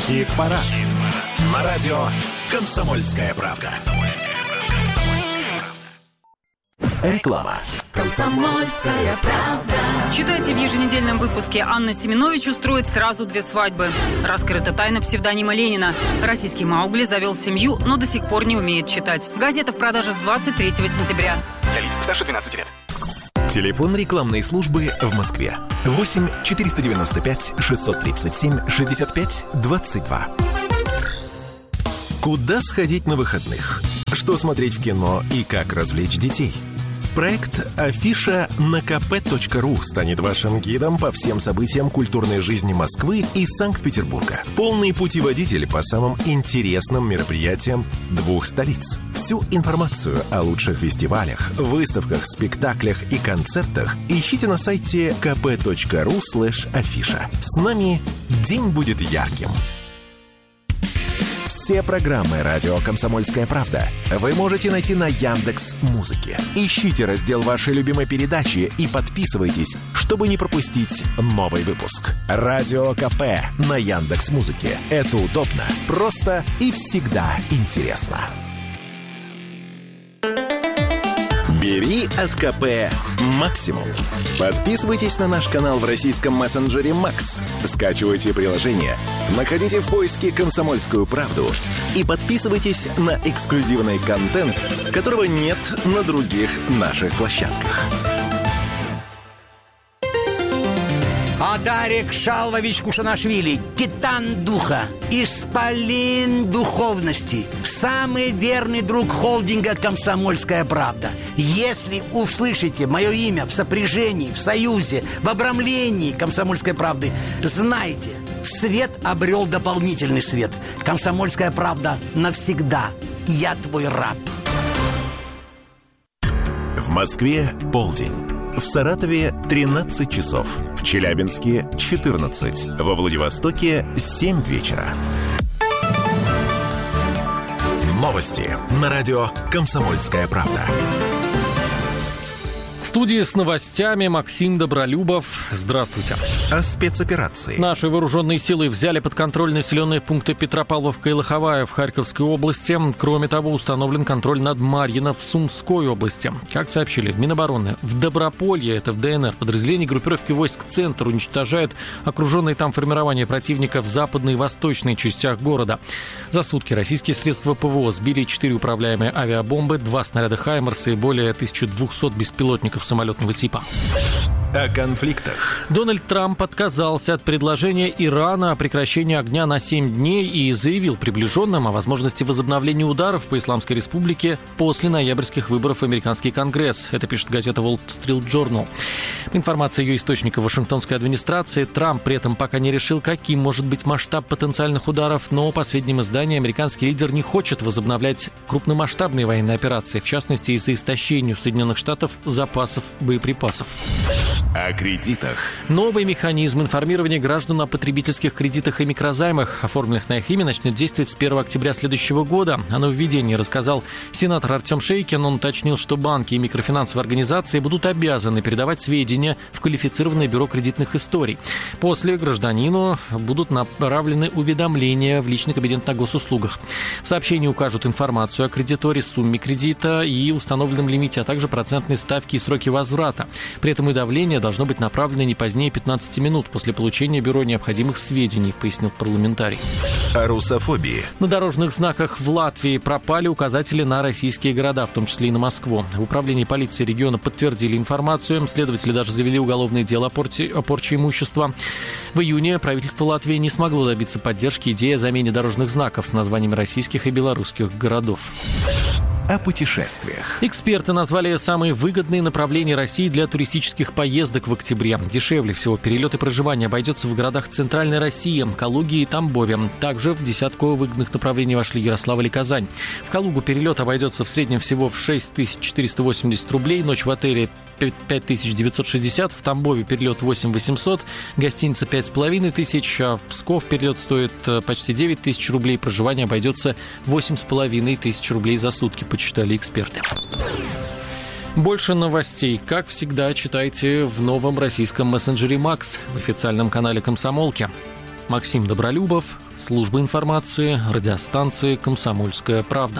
Хит-парад. На радио «Комсомольская правда». Реклама. «Комсомольская правда». Читайте в еженедельном выпуске. Анна Семенович устроит сразу 2 свадьбы. Раскрыта тайна псевдонима Ленина. Российский Маугли завел семью, но до сих пор не умеет читать. Газета в продаже с 23 сентября. Для лиц старше 12 лет. Телефон рекламной службы в Москве. 8 495 637 65 22. Куда сходить на выходных? Что смотреть в кино и как развлечь детей? Проект «Афиша» на kp.ru станет вашим гидом по всем событиям культурной жизни Москвы и Санкт-Петербурга. Полный путеводитель по самым интересным мероприятиям 2 столиц. Всю информацию о лучших фестивалях, выставках, спектаклях и концертах ищите на сайте kp.ru/афиша. С нами день будет ярким. Все программы «Радио Комсомольская правда» вы можете найти на Яндекс.Музыке. Ищите раздел вашей любимой передачи и подписывайтесь, чтобы не пропустить новый выпуск. Радио КП на Яндекс.Музыке. Это удобно, просто и всегда интересно. Бери от КП максимум. Подписывайтесь на наш канал в российском мессенджере Макс. Скачивайте приложение, находите в поиске «Комсомольскую правду» и подписывайтесь на эксклюзивный контент, которого нет на других наших площадках. Адарик Шалвович Кушанашвили, титан духа, исполин духовности, самый верный друг холдинга «Комсомольская правда». Если услышите мое имя в сопряжении, в союзе, в обрамлении «Комсомольской правды», знайте, свет обрел дополнительный свет. «Комсомольская правда» навсегда. Я твой раб. В Москве полдень. В Саратове 13 часов. В Челябинске 14. Во Владивостоке 7 вечера. Новости на радио «Комсомольская правда». В студии с новостями Максим Добролюбов. Здравствуйте. О спецоперации. Наши вооруженные силы взяли под контроль населенные пункты Петропавловка и Лоховая в Харьковской области. Кроме того, установлен контроль над Марьино в Сумской области. Как сообщили в Минобороны, в Доброполье, это в ДНР, подразделения группировки войск «Центр» уничтожают окруженные там формирования противника в западной и восточной частях города. За сутки российские средства ПВО сбили 4 управляемые авиабомбы, 2 снаряда «Хаймерса» и более 1200 беспилотников самолетного типа. О конфликтах. Дональд Трамп отказался от предложения Ирана о прекращении огня на 7 дней и заявил приближенным о возможности возобновления ударов по Исламской Республике после ноябрьских выборов в американский Конгресс. Это пишет газета Wall Street Journal. По информации ее источника Вашингтонской администрации, Трамп при этом пока не решил, каким может быть масштаб потенциальных ударов, но, по сведениям издания, американский лидер не хочет возобновлять крупномасштабные военные операции, в частности, из-за истощения у Соединенных Штатов запасов боеприпасов. О кредитах. Новый механизм информирования граждан о потребительских кредитах и микрозаймах, оформленных на их имя, начнет действовать с 1 октября следующего года. О нововведении рассказал сенатор Артем Шейкин. Он уточнил, что банки и микрофинансовые организации будут обязаны передавать сведения в квалифицированное бюро кредитных историй. После гражданину будут направлены уведомления в личный кабинет на госуслугах. В сообщении укажут информацию о кредиторе, сумме кредита и установленном лимите, а также процентные ставки и сроки возврата. При этом уведомление должно быть направлено не позднее 15 минут после получения бюро необходимых сведений, пояснил парламентарий. О русофобии. На дорожных знаках в Латвии пропали указатели на российские города, в том числе и на Москву. В управлении полиции региона подтвердили информацию. Следователи даже завели уголовное дело о порче имущества. В июне правительство Латвии не смогло добиться поддержки идеи о замене дорожных знаков с названиями российских и белорусских городов. О путешествиях. Эксперты назвали самые выгодные направления России для туристических поездок в октябре. Дешевле всего перелет и проживание обойдется в городах Центральной России, Калуге и Тамбове. Также в десятку выгодных направлений вошли Ярославль и Казань. В Калугу перелет обойдется в среднем всего в 6480 рублей, ночь в отеле 5960, в Тамбове перелет 8800, гостиница 5500, а в Псков перелет стоит почти 9000 рублей, проживание обойдется 8500 рублей за сутки, почитали эксперты. Больше новостей, как всегда, читайте в новом российском мессенджере Макс в официальном канале «Комсомолки». Максим Добролюбов, служба информации, радиостанции «Комсомольская правда».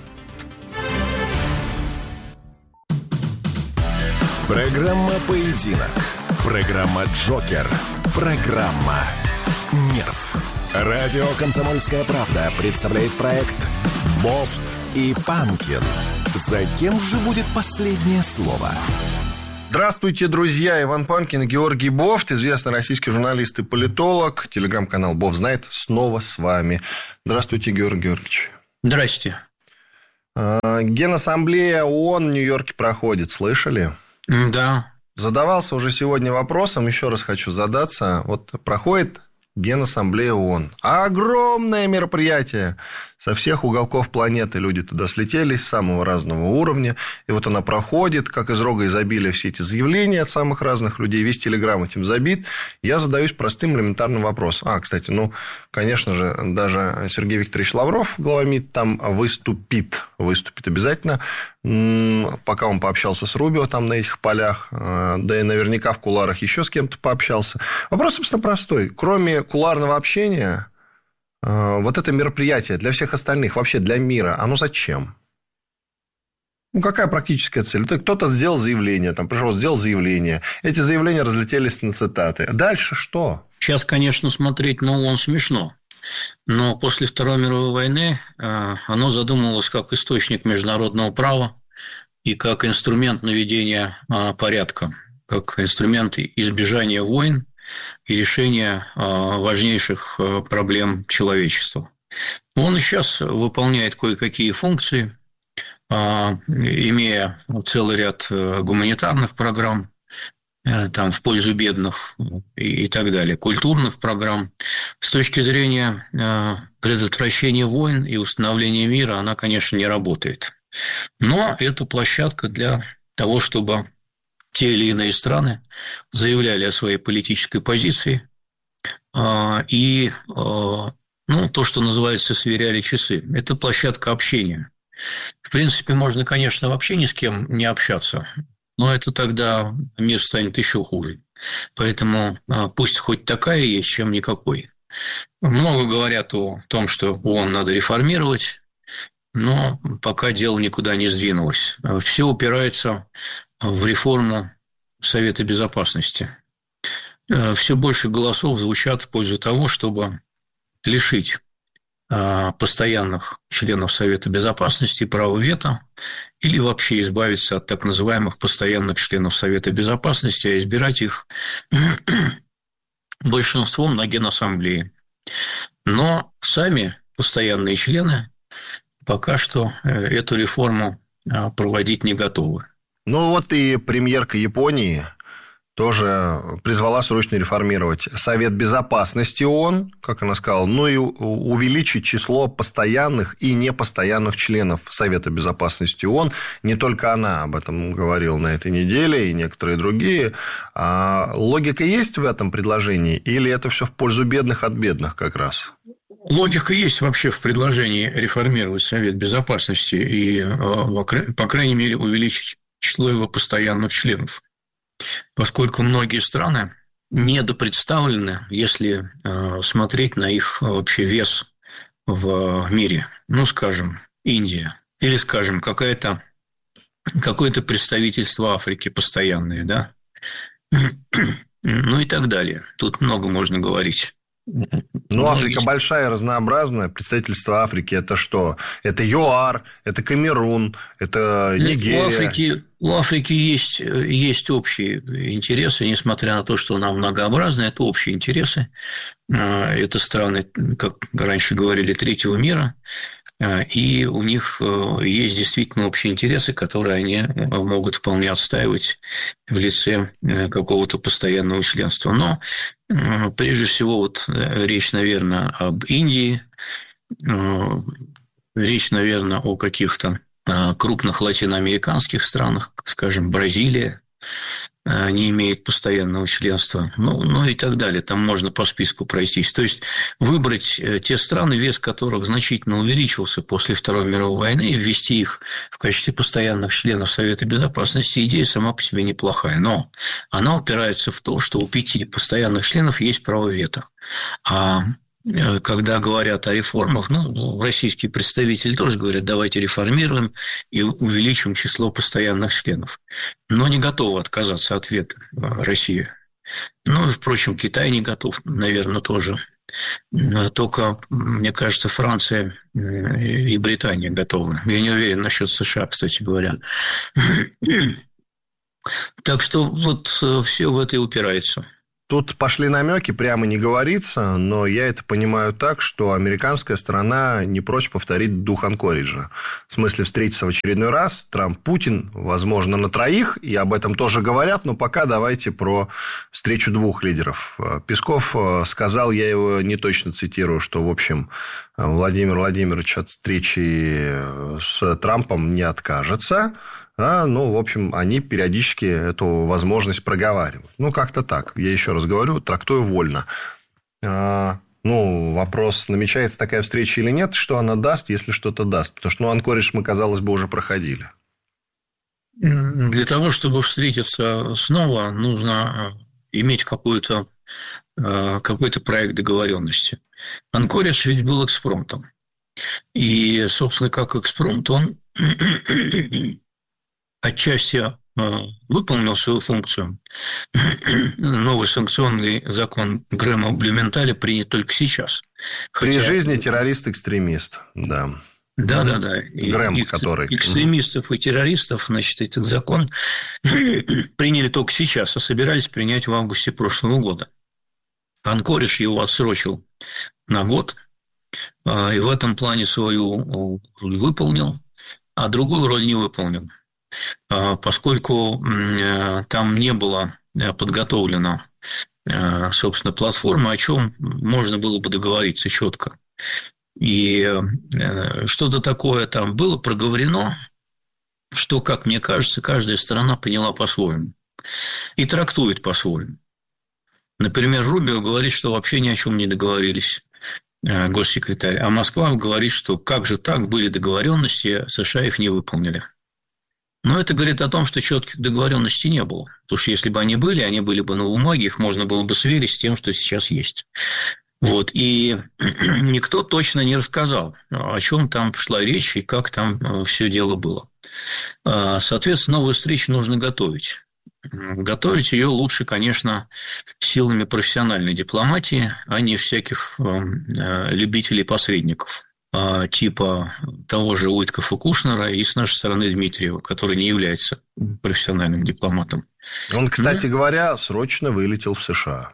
Программа «Поединок». Программа «Джокер». Программа «Нерв». Радио «Комсомольская правда» представляет проект «Бофт и Панкин». За кем же будет последнее слово? Здравствуйте, друзья. Иван Панкин и Георгий Бофт, известный российский журналист и политолог. Телеграм-канал «Бофт знает» снова с вами. Здравствуйте, Георгий Георгиевич. Здрасте. Генассамблея ООН в Нью-Йорке проходит, слышали? Да. Задавался уже сегодня вопросом, еще раз хочу задаться. Вот проходит Генассамблея ООН. Огромное мероприятие. Со всех уголков планеты люди туда слетелись, с самого разного уровня. И вот она проходит, как из рога изобилия, все эти заявления от самых разных людей. Весь Телеграм этим забит. Я задаюсь простым элементарным вопросом. Кстати, конечно же, даже Сергей Викторович Лавров, глава МИД, там выступит обязательно. Пока он пообщался с Рубио там на этих полях, да и наверняка в кулуарах еще с кем-то пообщался. Вопрос, собственно, простой. Кроме кулуарного общения, вот это мероприятие для всех остальных, вообще для мира, оно зачем? Какая практическая цель? Кто-то сделал заявление, сделал заявление. Эти заявления разлетелись на цитаты. Дальше что? Сейчас, конечно, смотреть на ООН смешно. Но после Второй мировой войны оно задумывалось как источник международного права и как инструмент наведения порядка, как инструмент избежания войн и решения важнейших проблем человечества. Он и сейчас выполняет кое-какие функции, имея целый ряд гуманитарных программ, там, в пользу бедных и так далее, культурных программ. С точки зрения предотвращения войн и установления мира она, конечно, не работает. Но это площадка для того, чтобы те или иные страны заявляли о своей политической позиции и, то, что называется, сверяли часы. Это площадка общения. В принципе, можно, конечно, вообще ни с кем не общаться, но это тогда мир станет еще хуже. Поэтому пусть хоть такая есть, чем никакой. Много говорят о том, что ООН надо реформировать, но пока дело никуда не сдвинулось. Все упирается в реформу Совета Безопасности. Все больше голосов звучат в пользу того, чтобы лишить постоянных членов Совета Безопасности права вето или вообще избавиться от так называемых постоянных членов Совета Безопасности, а избирать их большинством на Генассамблее. Но сами постоянные члены пока что эту реформу проводить не готовы. И премьерка Японии тоже призвала срочно реформировать Совет Безопасности ООН, как она сказала, и увеличить число постоянных и непостоянных членов Совета Безопасности ООН. Не только она об этом говорила на этой неделе, и некоторые другие. Логика есть в этом предложении, или это все в пользу бедных от бедных как раз? Логика есть вообще в предложении реформировать Совет Безопасности и, по крайней мере, увеличить число его постоянных членов. Поскольку многие страны недопредставлены, если смотреть на их вообще вес в мире. Скажем, Индия. Или, скажем, какое-то представительство Африки постоянное, да? И так далее. Тут много можно говорить. Африка большая, разнообразная. Представительство Африки – это что? Это ЮАР, это Камерун, это Нигерия. У Африки есть общие интересы, несмотря на то, что она многообразна, это общие интересы. Это страны, как раньше говорили, третьего мира. И у них есть действительно общие интересы, которые они могут вполне отстаивать в лице какого-то постоянного членства. Но прежде всего речь, наверное, об Индии, речь, наверное, о каких-то крупных латиноамериканских странах, скажем, Бразилия, не имеет постоянного членства, ну и так далее. Там можно по списку пройтись. То есть выбрать те страны, вес которых значительно увеличился после Второй мировой войны, и ввести их в качестве постоянных членов Совета Безопасности, идея сама по себе неплохая. Но она упирается в то, что у 5 постоянных членов есть право вето. А когда говорят о реформах, российские представители тоже говорят, давайте реформируем и увеличим число постоянных членов. Но не готовы отказаться от вето России. Ну, впрочем, Китай не готов, наверное, тоже. Только, мне кажется, Франция и Британия готовы. Я не уверен насчет США, кстати говоря. Так что вот все в это и упирается. Тут пошли намеки, прямо не говорится, но я это понимаю так, что американская сторона не прочь повторить дух Анкориджа. В смысле, встретиться в очередной раз Трамп, Путин, возможно, на троих, и об этом тоже говорят, но пока давайте про встречу 2 лидеров. Песков сказал, я его не точно цитирую, что, в общем, Владимир Владимирович от встречи с Трампом не откажется. В общем, они периодически эту возможность проговаривают. Как-то так. Я еще раз говорю, трактую вольно. Вопрос, намечается такая встреча или нет, что она даст, если что-то даст. Потому что, Анкоридж мы, казалось бы, уже проходили. Для того, чтобы встретиться снова, нужно иметь какой-то проект договоренности. Анкоридж ведь был экспромтом. И, собственно, как экспромт, он отчасти выполнил свою функцию. Новый санкционный закон Грэма-Блюменталя принят только сейчас. При жизни террорист-экстремист, да. Да. Грэм, который... Экстремистов и террористов, значит, этот закон приняли только сейчас, а собирались принять в августе прошлого года. Анкоридж его отсрочил на год, и в этом плане свою роль выполнил, а другую роль не выполнил. Поскольку там не было подготовлена, собственно, платформа, о чем можно было бы договориться четко. И что-то такое там было проговорено, что, как мне кажется, каждая сторона поняла по-своему и трактует по-своему. Например, Рубио говорит, что вообще ни о чем не договорились, госсекретарь, а Москва говорит, что как же так, были договоренности, США их не выполнили. Но это говорит о том, что четких договоренностей не было. Потому что если бы они были бы на бумаге, их можно было бы сверить с тем, что сейчас есть. И никто точно не рассказал, о чем там шла речь и как там все дело было. Соответственно, новую встречу нужно готовить. Готовить ее лучше, конечно, силами профессиональной дипломатии, а не всяких любителей-посредников. Типа того же Уиткофа Кушнера и с нашей стороны Дмитриева, который не является профессиональным дипломатом. Он, кстати говоря, срочно вылетел в США.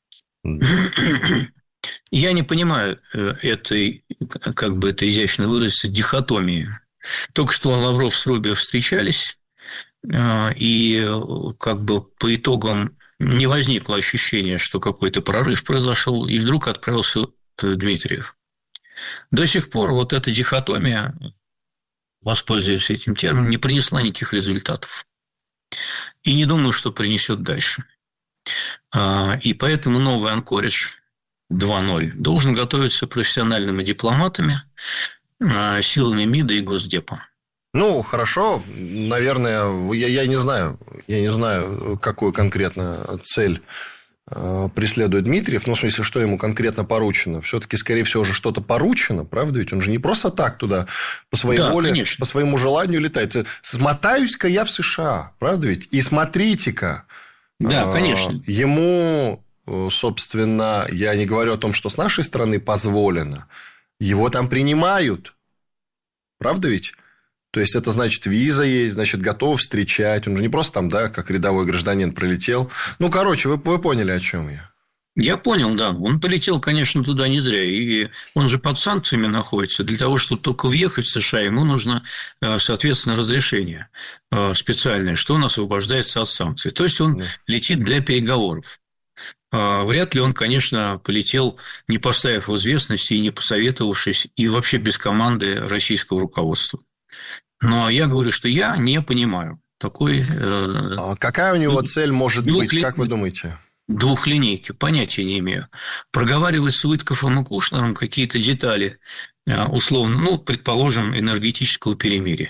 Я не понимаю этой, как бы это изящно выразиться, дихотомии. Только что Лавров с Рубио встречались, и как бы по итогам не возникло ощущения, что какой-то прорыв произошел, и вдруг отправился Дмитриев. До сих пор вот эта дихотомия, воспользуясь этим термином, не принесла никаких результатов. И не думаю, что принесет дальше. И поэтому новый Анкоридж 2.0 должен готовиться профессиональными дипломатами, силами МИДа и Госдепа. Хорошо. Наверное, я не знаю, какую конкретно цель преследует Дмитриев, в смысле, что ему конкретно поручено. Все-таки, скорее всего, уже что-то поручено, правда? Ведь он же не просто так туда по своей воле, конечно, по своему желанию летает. Смотаюсь-ка я в США, правда ведь? И смотрите-ка. Да, конечно. Ему, собственно, я не говорю о том, что с нашей стороны позволено. Его там принимают. Правда ведь? То есть, это значит, виза есть, значит, готов встречать. Он же не просто там, как рядовой гражданин прилетел. Вы поняли, о чем я. Я понял, да. Он полетел, конечно, туда не зря. И он же под санкциями находится. Для того, чтобы только въехать в США, ему нужно, соответственно, разрешение специальное, что он освобождается от санкций. То есть, он летит для переговоров. Вряд ли он, конечно, полетел, не поставив в известность и не посоветовавшись, и вообще без команды российского руководства. Но я говорю, что я не понимаю, такой... Какая у него цель может быть, как вы думаете? Двухлинейки, понятия не имею. Проговаривать с Уиткофом и Кушнером какие-то детали, условно, предположим, энергетического перемирия.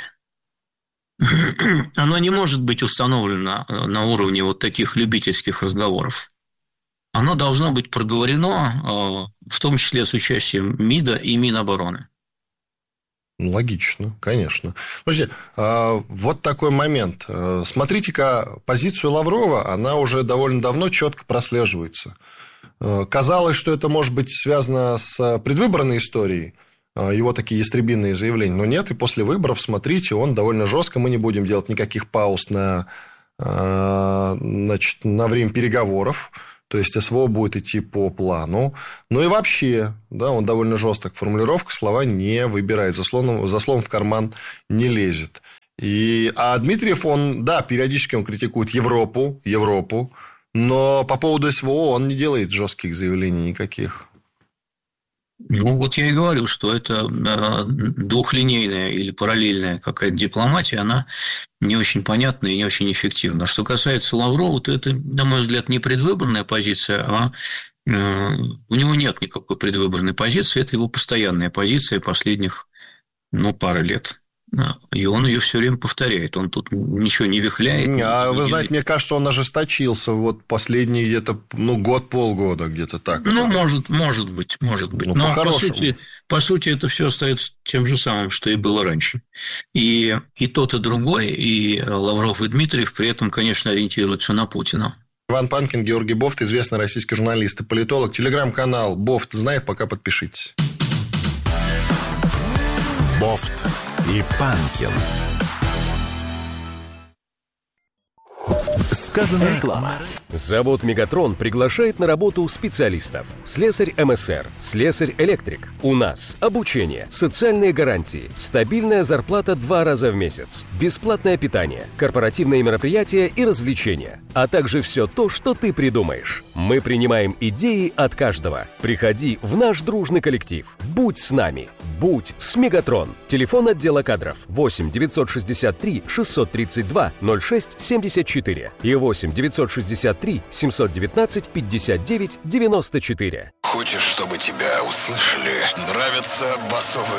Оно не может быть установлено на уровне вот таких любительских разговоров. Оно должно быть проговорено, в том числе с участием МИДа и Минобороны. Логично, конечно. Подождите, вот такой момент. Смотрите-ка, позицию Лаврова, она уже довольно давно четко прослеживается. Казалось, что это может быть связано с предвыборной историей, его такие ястребиные заявления. Но нет, и после выборов, смотрите, он довольно жестко. Мы не будем делать никаких пауз на время переговоров. То есть, СВО будет идти по плану. Ну и вообще, да, он довольно жесток в формулировках, слова не выбирает, за словом в карман не лезет. А Дмитриев, периодически он критикует Европу, но по поводу СВО он не делает жестких заявлений никаких. Вот я и говорю, что это двухлинейная или параллельная какая-то дипломатия, она не очень понятна и не очень эффективна. Что касается Лаврова, то это, на мой взгляд, не предвыборная позиция, а у него нет никакой предвыборной позиции, это его постоянная позиция последних, пары лет. И он ее все время повторяет. Он тут ничего не вихляет. Вы знаете, мне кажется, он ожесточился вот последние где-то год-полгода, где-то так. Может быть. Но по сути, это все остается тем же самым, что и было раньше. И тот, и другой, и Лавров, и Дмитриев при этом, конечно, ориентируются на Путина. Иван Панкин, Георгий Бофт, известный российский журналист и политолог. Телеграм-канал Бофт знает, пока подпишитесь. Бофт и Панкин. Сказано реклама. Завод «Мегатрон» приглашает на работу специалистов. Слесарь МСР, слесарь-электрик. У нас обучение, социальные гарантии, стабильная зарплата 2 раза в месяц, бесплатное питание, корпоративные мероприятия и развлечения, а также все то, что ты придумаешь. Мы принимаем идеи от каждого. Приходи в наш дружный коллектив. Будь с нами. Будь с «Мегатрон». Телефон отдела кадров 8 963 632 06 74 и 8 963 719 59 94. Хочешь, чтобы тебя услышали? Нравятся басовые